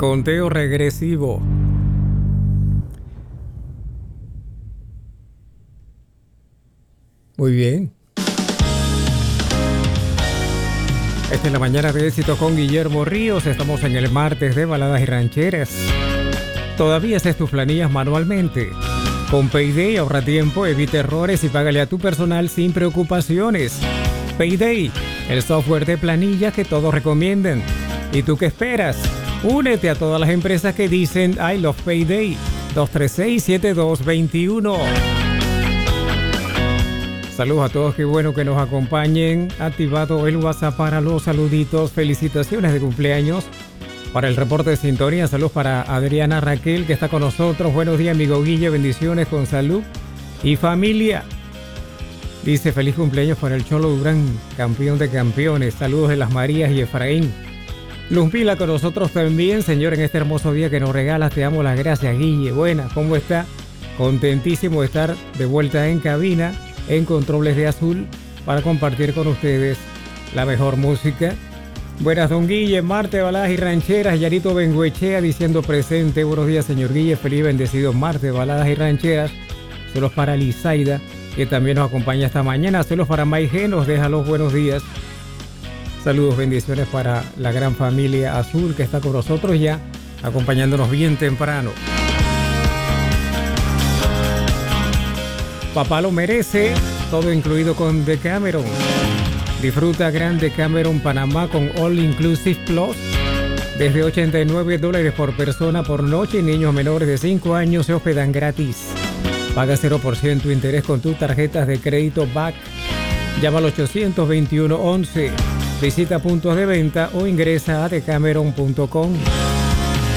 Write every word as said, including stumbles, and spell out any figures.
Conteo regresivo. Muy bien. Esta es la mañana de éxito con Guillermo Ríos. Estamos en el martes de baladas y rancheras. Todavía haces tus planillas manualmente. Con Payday ahorra tiempo, evita errores y págale a tu personal sin preocupaciones. Payday, el software de planillas que todos recomiendan. ¿Y tú qué esperas? Únete a todas las empresas que dicen I love Payday. dos tres seis, siete dos dos uno. Saludos a todos, qué bueno que nos acompañen. Activado el WhatsApp para los saluditos, felicitaciones de cumpleaños. Para el reporte de sintonía, saludos para Adriana Raquel, que está con nosotros. Buenos días, amigo Guille, bendiciones con salud y familia. Dice, feliz cumpleaños para el Cholo Durán, campeón de campeones. Saludos de las Marías y Efraín. Luz Pila con nosotros también, señor, en este hermoso día que nos regalas. Te damos las gracias, Guille. Buena, ¿cómo está? Contentísimo de estar de vuelta en cabina, en Controles de Azul, para compartir con ustedes la mejor música. Buenas, don Guille, martes, baladas y rancheras. Yarito Benguechea diciendo presente. Buenos días, señor Guille, feliz y bendecido martes, baladas y rancheras. Saludos para Lizaida, que también nos acompaña esta mañana. Saludos para Maige, nos deja los buenos días. Saludos, bendiciones para la gran familia azul que está con nosotros ya, acompañándonos bien temprano. Papá lo merece, todo incluido con Decameron. Disfruta Gran Decameron Panamá con All Inclusive Plus desde ochenta y nueve dólares por persona por noche. Niños menores de cinco años se hospedan gratis. Paga cero por ciento interés con tus tarjetas de crédito B A C. Llama al ochocientos veintiuno once. Visita puntos de venta o ingresa a decameron punto com.